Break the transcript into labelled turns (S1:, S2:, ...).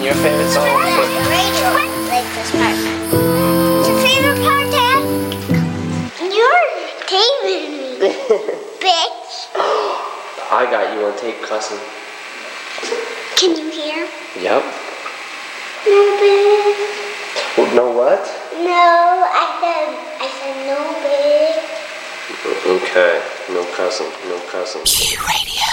S1: your favorite song?
S2: Like this part. Your favorite part, Dad? You're taping me, bitch.
S1: I got you on tape, cousin.
S2: Can you hear?
S1: Yep.
S2: No, bitch.
S1: Well, no what?
S2: No, I said no, bitch.
S1: Okay. No cousin. No cousin.
S3: Q Radio.